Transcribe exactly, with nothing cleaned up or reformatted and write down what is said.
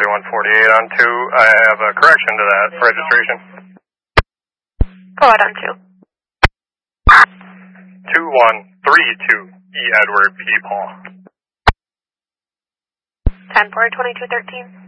thirty-one forty-eight on two. I have a correction to that registration. Go ahead on two. two one three two E. Edward P. Paul. ten four twenty-two thirteen.